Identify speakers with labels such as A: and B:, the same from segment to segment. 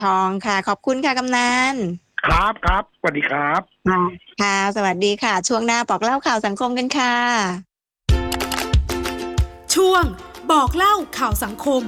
A: ทองค่ะขอบคุณค่ะกำนัน
B: ครับครับสวัสดีครับ
A: ค่ะค่ะสวัสดีค่ะช่วงหน้าบอกเล่าข่าวสังคมกันค่ะ
C: ช่วงบอกเล่าข่าวสังคม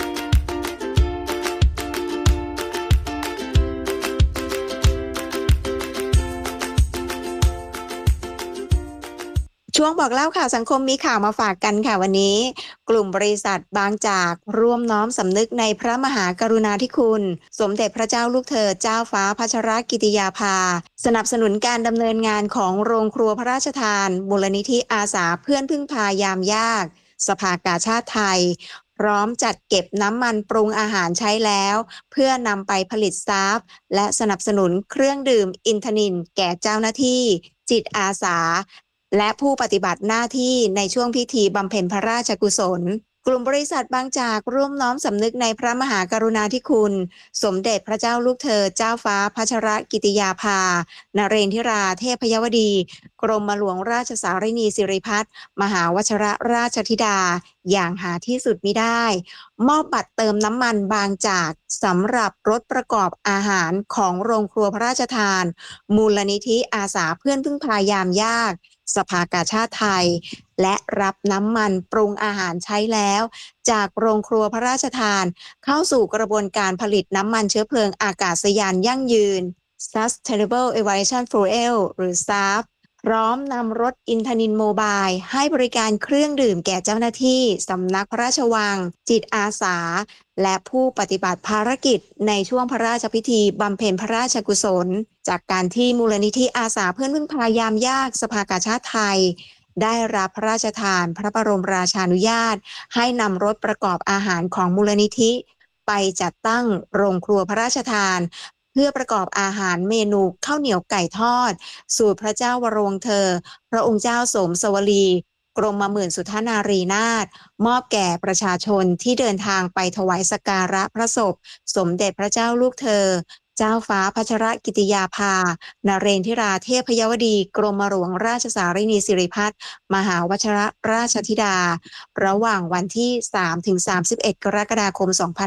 A: ช่วงบอกเล่าข่าวสังคมมีข่าวมาฝากกันค่ะวันนี้กลุ่มบริษัทบางจากร่วมน้อมสำนึกในพระมหากรุณาธิคุณสมเด็จพระเจ้าลูกเธอเจ้าฟ้าพัชรกิติยาภาสนับสนุนการดำเนินงานของโรงครัวพระราชทานมูลนิธิอาสาเพื่อนพึ่งพายามยากสภากาชาติไทยพร้อมจัดเก็บน้ำมันปรุงอาหารใช้แล้วเพื่อนำไปผลิตซาฟและสนับสนุนเครื่องดื่มอินทนินแก่เจ้าหน้าที่จิตอาสาและผู้ปฏิบัติหน้าที่ในช่วงพิธีบำเพ็ญพระราชกุศลกลุ่มบริษัทบางจากร่วมน้อมสำนึกในพระมหากรุณาธิคุณสมเด็จพระเจ้าลูกเธอเจ้าฟ้าพัชรกิติยาภานเรนทิราเทพยวดีกรมหลวงราชสารินีสิริพัฒน์มหาวชิรราชธิดาอย่างหาที่สุดมิได้มอบบัตรเติมน้ำมันบางจากสำหรับรถประกอบอาหารของโรงครัวพระราชทานมูลนิธิอาสาเพื่อนพึ่งพายามยากสภากาชาติไทยและรับน้ำมันปรุงอาหารใช้แล้วจากโรงครัวพระราชทานเข้าสู่กระบวนการผลิตน้ำมันเชื้อเพลิงอากาศยานยั่งยืน Sustainable Aviation Fuel หรือ SAF พร้อมนำรถอินทนินโมบายให้บริการเครื่องดื่มแก่เจ้าหน้าที่สำนักพระราชวังจิตอาสาและผู้ปฏิบัติภารกิจในช่วงพระราชพิธีบำเพ็ญพระราชกุศลจากการที่มูลนิธิอาสาเพื่อนพึ่งพายามยากสภากาชาติไทยได้รับพระราชทานพระบรมราชานุญาตให้นำรถประกอบอาหารของมูลนิธิไปจัดตั้งโรงครัวพระราชทานเพื่อประกอบอาหารเมนูข้าวเหนียวไก่ทอดสูตรพระเจ้าวรวงเธอพระองค์เจ้าสมสวลีกรมหมื่นสุทธนารีนาถมอบแก่ประชาชนที่เดินทางไปถวายสักการะพระศพสมเด็จพระเจ้าลูกเธอเจ้าฟ้าพัชรกิติยาภานเรนทิราเทพยวดีกรมหลวงราชสารินีสิริพัฒน์มหาวชิรราชธิดาระหว่างวันที่3-31กรกฎาคม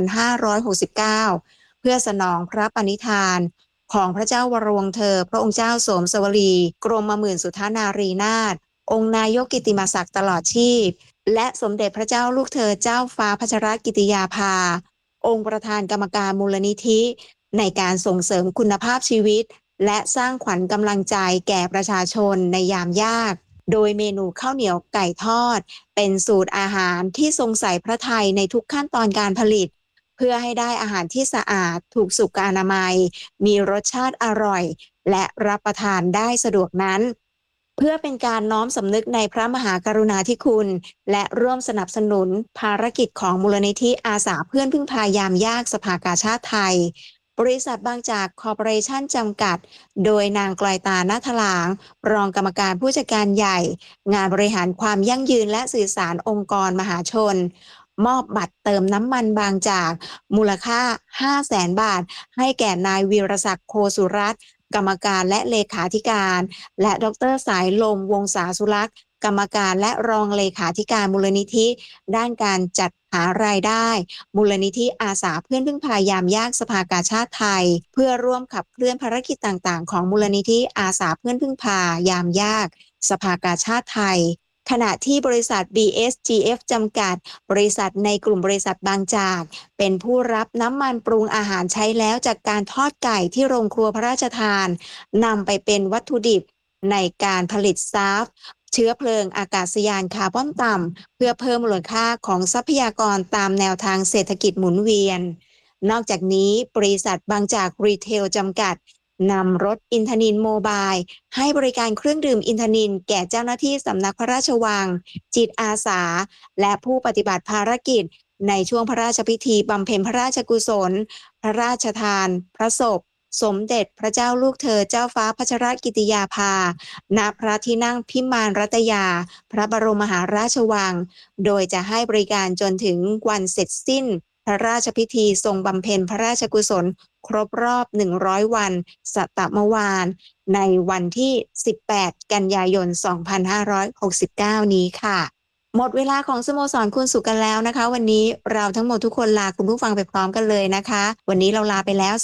A: 2569เพื่อสนองพระปณิธานของพระเจ้าวรวงเธอพระองค์เจ้าสมสวลีกรมหมื่นสุทธานารีนาถองค์นายกกิติมศักดิ์ตลอดชีพและสมเด็จพระเจ้าลูกเธอเจ้าฟ้าพัชรกิติยาภาองค์ประธานกรรมการมูลนิธิในการส่งเสริมคุณภาพชีวิตและสร้างขวัญกำลังใจแก่ประชาชนในยามยากโดยเมนูข้าวเหนียวไก่ทอดเป็นสูตรอาหารที่ทรงใส่พระทัยในทุกขั้นตอนการผลิตเพื่อให้ได้อาหารที่สะอาดถูกสุขอนามัยมีรสชาติอร่อยและรับประทานได้สะดวกนั้นเพื่อเป็นการน้อมสำนึกในพระมหากรุณาธิคุณและร่วมสนับสนุนภารกิจของมูลนิธิอาสาเพื่อนพึ่งพายามยากสภากาชาติไทยบริษัทบางจากคอร์ปอเรชั่นจำกัดโดยนางกลอยตานาถลางรองกรรมการผู้จัดการใหญ่งานบริหารความยั่งยืนและสื่อสารองค์กรมหาชนมอบบัตรเติมน้ำมันบางจากมูลค่า 500,000 บาทให้แก่นายวีรศักดิ์โคสุรัตน์กรรมการและเลขาธิการและดรสายลมวงศาสุรักษ์กรรมการและรองเลขาธิการมูลนิธิด้านการจัดหารายได้มูลนิธิอาสาเพื่อนพึ่งพายามยากสภากาชาติไทยเพื่อร่วมขับเคลื่อนภารกิจต่างๆของมูลนิธิอาสาเพื่อนพึ่งพายามยากสภากาชาติไทยขณะที่บริษัท BSGF จำกัดบริษัทในกลุ่มบริษัทบางจากเป็นผู้รับน้ำมันปรุงอาหารใช้แล้วจากการทอดไก่ที่โรงครัวพระราชทานนำไปเป็นวัตถุดิบในการผลิตซาฟเชื้อเพลิงอากาศยานคาร์บอนต่ำเพื่อเพิ่มมูลค่าของทรัพยากรตามแนวทางเศรษฐกิจหมุนเวียนนอกจากนี้บริษัทบางจากรีเทลจำกัดนำรถอินทนินโมบายให้บริการเครื่องดื่มอินทนินแก่เจ้าหน้าที่สำนักพระราชวังจิตอาสาและผู้ปฏิบัติภารกิจในช่วงพระราชพิธีบำเพ็ญพระราชกุศลพระราชทานพระศพสมเด็จพระเจ้าลูกเธอเจ้าฟ้าพัชรกิติยาภาณพระที่นั่งพิมานรัตยาพระบรมมหาราชวังโดยจะให้บริการจนถึงวันเสร็จสิ้นพระราชพิธีทรงบำเพ็ญพระราชกุศลครบรอบ100วันสัตตมวานในวันที่18กันยายน2569นี้ค่ะหมดเวลาของสโมสรคุณสุขกันแล้วนะคะวันนี้เราทั้งหมดทุกคนลาคุณผู้ฟังไปพร้อมกันเลยนะคะวันนี้เราลาไปแล้ว